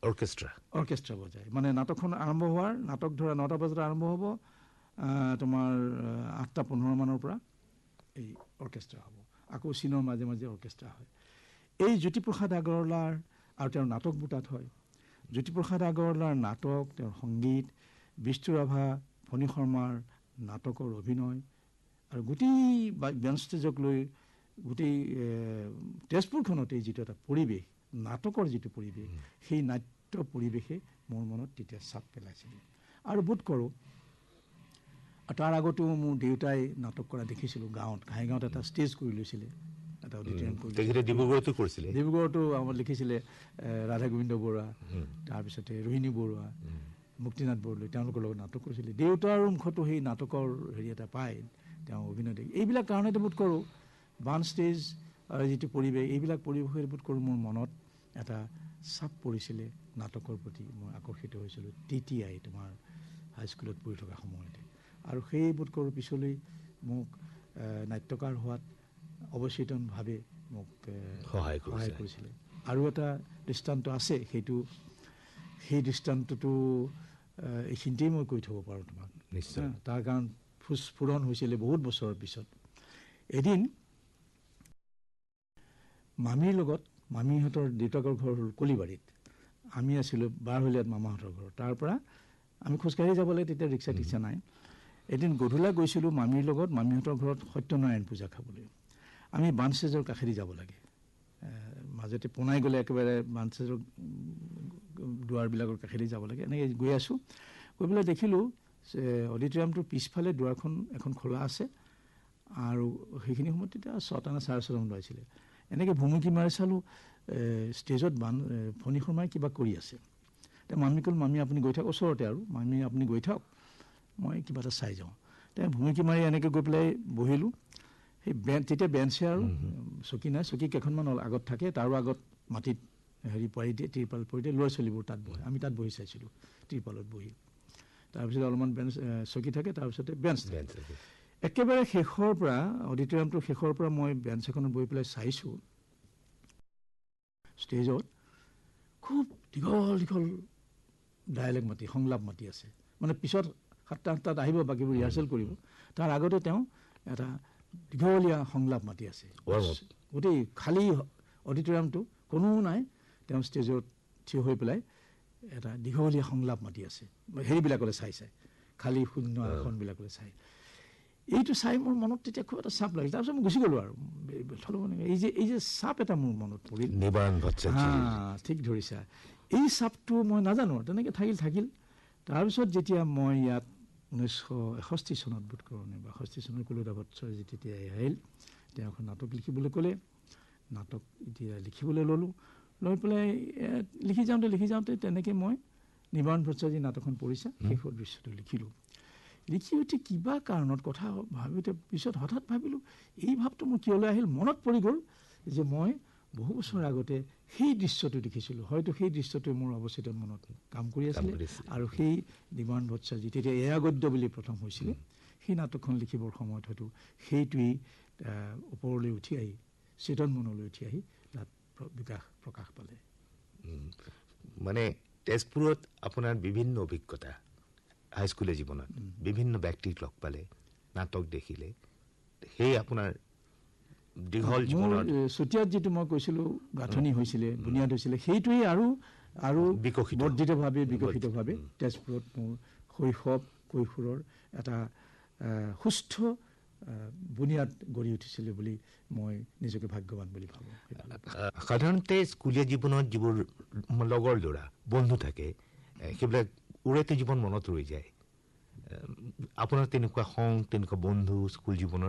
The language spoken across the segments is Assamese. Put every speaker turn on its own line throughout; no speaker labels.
অৰ্কেষ্ট্ৰা বজায় মানে নাটকখন আৰম্ভ হোৱাৰ নাটক ধৰা 9টা বজাত আৰম্ভ হ'ব তোমাৰ 8:15 মানৰ পৰা এই অৰ্কেষ্ট্ৰা হ'ব আকৌ চিনৰ মাজে মাজে অৰ্কেষ্ট্ৰা হয় এই জ্যোতিপ্ৰসাদ আগৰৱালাৰ আৰু তেওঁৰ নাটকবোৰ তাত হয় জ্যোতিপ্ৰসাদ আগৰৱালাৰ নাটক তেওঁৰ সংগীত বিষ্ণু ৰাভা ফণী শৰ্মাৰ নাটকৰ অভিনয় আৰু গোটেই বেঞ্চ ষ্টেজক লৈ গোটেই তেজপুৰখনতে যিটো এটা পৰিৱেশ নাটকৰ যিটো পৰিৱেশ সেই নাট্য পৰিৱেশে মোৰ মনত তেতিয়া চাপ পেলাইছিল আৰু বোধ কৰোঁ তাৰ আগতেও মোৰ দেউতাই নাটক কৰা দেখিছিলোঁ গাঁৱত ঘাইগাঁৱত এটা ষ্টেজ কৰি লৈছিলে এটা অডিটৰিয়াম কৰি ডিব্ৰুগড়তো আমাৰ লিখিছিলে ৰাধা গোবিন্দ বৰুৱা তাৰপিছতে ৰোহিণী বৰুৱা মুক্তিনাথ বৰদলৈ তেওঁলোকৰ লগত নাটক কৰিছিলে দেউতাৰ মুখতো সেই নাটকৰ হেৰি এটা পায় তেওঁ অভিনয় এইবিলাক কাৰণতে বোধ কৰোঁ বান ষ্টেজ যিটো পৰিৱেশ এইবিলাক পৰিৱেশৰ বোধ কৰোঁ মোৰ মনত এটা চাপ পৰিছিলে নাটকৰ প্ৰতি মই আকৰ্ষিত হৈছিলোঁ তেতিয়াই তোমাৰ হাইস্কুলত পঢ়ি থকা সময়তে আৰু সেই বোধ কৰোঁ পিছলৈ মোক নাট্যকাৰ হোৱাত অৱচেতনভাৱে মোক সহায় কৰিছিলে আৰু এটা দৃষ্টান্ত আছে সেই দৃষ্টান্তটো এইখিনিতেই মই কৈ থ'ব পাৰোঁ তোমাক নিশ্চয় তাৰ কাৰণ স্ফুৰণ হৈছিলে বহুত বছৰৰ পিছত এদিন মামীৰ লগত মামীহঁতৰ দেউতাকৰ ঘৰ হ'ল কলিবাৰীত আমি আছিলোঁ বাৰহলীয়াত মামাহঁতৰ ঘৰ তাৰ পৰা আমি খোজকাঢ়ি যাব লাগে তেতিয়া ৰিক্সা টিক্সা নাই এদিন গধূলা গৈছিলোঁ মামীৰ লগত মামীহঁতৰ ঘৰত সত্যনাৰায়ণ পূজা খাবলৈ আমি বান ষ্টেজৰ কাষেদি যাব লাগে মাজতে পোনাই গ'লে একেবাৰে বান ষ্টেজৰ দুৱাৰবিলাকৰ কাষেদি যাব লাগে এনেকৈ গৈ আছোঁ গৈ পেলাই দেখিলোঁ অডিটৰিয়ামটোৰ পিছফালে দুৱাৰখন এখন খোলা আছে আৰু সেইখিনি সময়ত তেতিয়া 6টা নে 6:30 বাজিছিলে এনেকৈ ভুমুকি মাৰি চালোঁ ষ্টেজত ফণী শৰ্মাই কিবা কৰি আছে এতিয়া মামী ক'ল মামী আপুনি গৈ থাকক ওচৰতে আৰু মামী আপুনি গৈ থাকক মই কিবা এটা চাই যাওঁ তেতিয়া ভুমুকি মাৰি এনেকৈ গৈ পেলাই বহিলোঁ সেই তেতিয়া বেঞ্চে আৰু চকী নাই চকী কেইখনমান আগত থাকে তাৰো আগত মাটিত হেৰি পাৰি দিয়ে ত্ৰিপাল পৰি দিয়ে ল'ৰা ছোৱালীবোৰ তাত বহে আমি তাত বহি চাইছিলোঁ ত্ৰিপালত বহি তাৰপিছত অলপমান বেঞ্চ চকী থাকে তাৰপিছতে বেঞ্চ থাকে একেবাৰে শেষৰ পৰা অডিটৰিয়ামটোৰ শেষৰ পৰা মই বেঞ্চ এখনত বহি পেলাই চাইছোঁ ষ্টেজত খুব দীঘল ডায়েলগ মাতি সংলাপ মাতি আছে মানে পিছত 7-8টাত আহিব বাকীবোৰ ৰিহাৰ্চেল কৰিব তাৰ আগতে তেওঁ এটা দীঘলীয়া সংলাপ মাতি আছে গোটেই খালী অডিটৰিয়ামটো কোনো নাই তেওঁ ষ্টেজত থিয় হৈ পেলাই এটা দীঘলীয়া সংলাপ মাতি আছে হেৰিবিলাকলৈ চাই খালী শূন্য আসনবিলাকলৈ চাই এইটো চাই মোৰ মনত তেতিয়া খুব এটা চাপ লাগিল তাৰপিছত মই গুচি গ'লোঁ আৰু এই যে চাপ এটা মোৰ মনত পৰিল ঠিক ধৰিছা এই চাপটো মই নাজানো তেনেকৈ থাকিল তাৰপিছত যেতিয়া মই ইয়াত 1961 চনত বোধ কৰোঁ নে 62 চনত কলিতা ভট্টাচাৰ্য তেতিয়া আহিল তেওঁ এখন নাটক লিখিবলৈ ক'লে নাটক এতিয়া লিখিবলৈ ল'লোঁ লৈ পেলাই লিখি যাওঁতে তেনেকৈ মই নিবাৰণ ভট্টাচাৰ্যৰ নাটকখন পঢ়িছা শেষৰ দৃশ্যটো লিখি উঠি কিবা কাৰণত কথা ভাবিতে পিছত হঠাৎ ভাবিলোঁ এই ভাৱটো মোৰ কিয়লৈ আহিল মনত পৰি গ'ল যে মই বহু বছৰ আগতে সেই দৃশ্যটো দেখিছিলোঁ হয়তো সেই দৃশ্যটোৱে মোৰ অৱচেতন মনত কাম কৰি আছিলে আৰু সেই নিবাৰণ ভট্টাচাৰ্য তেতিয়া এয়া গদ্য বুলি প্ৰথম হৈছিলে সেই নাটকখন লিখিবৰ সময়ত হয়তো সেইটোৱেই ওপৰলৈ উঠি আহি চেতন মনলৈ উঠি আহি তাত প্ৰকাশ পালে
মানে তেজপুৰত আপোনাৰ বিভিন্ন অভিজ্ঞতা হাইস্কুলীয়া জীৱনত বিভিন্ন ব্যক্তিক লগ পালে নাটক দেখিলে সেই আপোনাৰ দীঘল জীৱনৰ
চতিয়াত যিটো মই কৈছিলোঁ গাঁথনি হৈছিলে বুনিয়াদ হৈছিলে সেইটোৱেই আৰু বিকশিতভাৱে তেজপুৰত মোৰ শৈশৱ কৈশোৰৰ এটা সুস্থ বুনিয়াদ গঢ়ি উঠিছিলে বুলি মই নিজকে ভাগ্যৱান বুলি ভাবোঁ
সাধাৰণতে স্কুলীয়া জীৱনত যিবোৰ লগৰ ল'ৰা বন্ধু থাকে সেইবিলাক উৰেতে জীৱন মনত ৰৈ যায় আপোনাৰ তেনেকুৱা বন্ধু স্কুল জীৱনৰ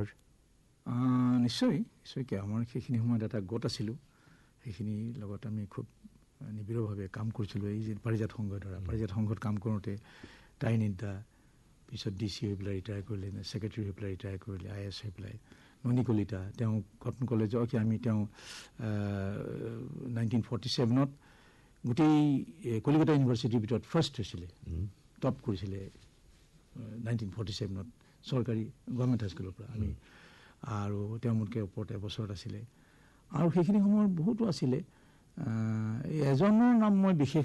নিশ্চয়কৈ আমাৰ সেইখিনি সময়ত এটা গোট আছিলোঁ সেইখিনিৰ লগত আমি খুব নিবিড়ভাৱে কাম কৰিছিলোঁ এই যে পাৰিজাত সংঘত কাম কৰোঁতে তাইনিদা পিছত DC হৈ পেলাই ৰিটায়াৰ কৰিলে ছেক্ৰেটেৰী হৈ পেলাই ৰিটায়াৰ কৰিলে IAS হৈ পেলাই ননী কলিতা তেওঁ কটন কলেজৰ আমি তেওঁ 1947ত গোটেই কলিকতা ইউনিভাৰ্চিটিৰ ভিতৰত ফাৰ্ষ্ট হৈছিলে টপ কৰিছিলে 1947ত চৰকাৰী গভৰ্ণমেণ্ট হাইস্কুলৰ পৰা আমি আৰু তেওঁ মোতকৈ ওপৰত এবছৰত আছিলে আৰু সেইখিনি সময়ত বহুতো আছিলে এজনৰ নাম মই বিশেষ